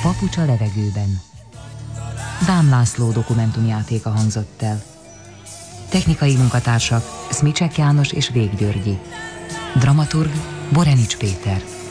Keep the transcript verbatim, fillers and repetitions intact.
Papucs a levegőben. Dám László dokumentumjátéka hangzott el. Technikai munkatársak Szmicsek János és Vég Györgyi. Dramaturg Borenics Péter.